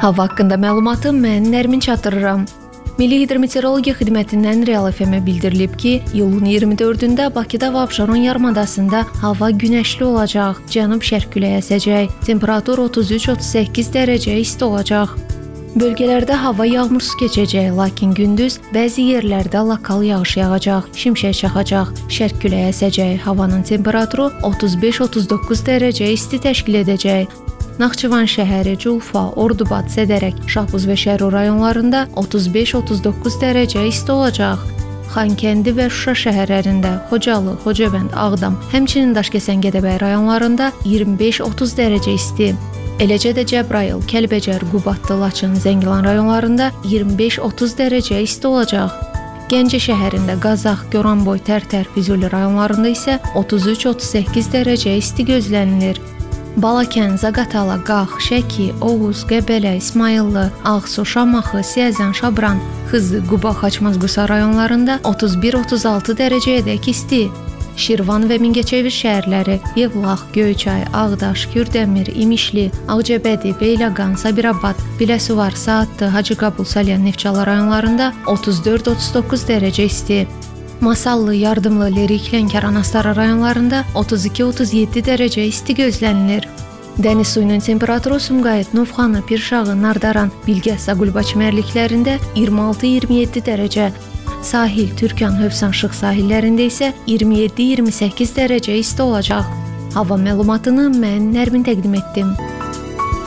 Hava haqqında məlumatı mən Nərmin çatdırıram. Milli Hidrometeorologiya Xidmətindən Real FM-ə bildirilib ki, iyulun 24-də Bakıda və Abşeron yarımadasında hava günəşli olacaq, cənub-şərq küləyi əsəcək, temperatur 33-38 dərəcə isti olacaq. Bölgələrdə hava yağmursuz keçəcək, lakin gündüz bəzi yerlərdə lokal yağış yağacaq, şimşək çaxacaq, şərq küləyi əsəcək, havanın temperaturu 35-39 dərəcə isti təşkil edəcək. Naxçıvan şəhəri, Culfa, Ordubad, Sədərək, Şahbuz və Şərur rayonlarında 35-39 dərəcə isti olacaq. Xankəndi və Şuşa şəhərlərində, Xocalı, Xocavənd, Ağdam, həmçinin Daşkəsən, Gədəbəy rayonlarında 25-30 dərəcə isti. Eləcə də Cəbrayıl, Kəlbəcər, Qubadlı, Laçın, Zəngilan rayonlarında 25-30 dərəcə isti olacaq. Gəncə şəhərində, Qazax, Goranboy, Tərtər, Füzuli rayonlarında isə 33-38 dərəcə isti gözlənilir. Balakən, Zaqatala, Qax, Şəki, Oğuz, Qəbələ, İsmayıllı, Ağsu, Şamaxı, Siyəzən, Şabran, Xızı, Quba, Xaçmaz-Qusa rayonlarında 31-36 dərəcəyədək isti. Şirvan və Mingəçevir şəhərləri, Yevlax, Göyçay, Ağdaş, Kürdəmir, İmişli, Ağcabədi, Beyləqan, Sabirabad, Biləsuvar, Saatlı, Hacıqabul, Salyan, Neftçala rayonlarında 34-39 dərəcə isti. Masallı, Yardımlı, Lerik, Lənkəran, Astara rayonlarında 32-37 dərəcə isti gözlənilir. Dəniz suyunun temperaturu Sumqayıt, Novxanı, Pirşağı, Nardaran, Bilgəs, Zaqulba çimərliklərində 26-27 dərəcə, sahil, Türkan, Hövsan, Şıx sahillərində isə 27-28 dərəcə isti olacaq. Hava məlumatını mən Nərmin təqdim etdim.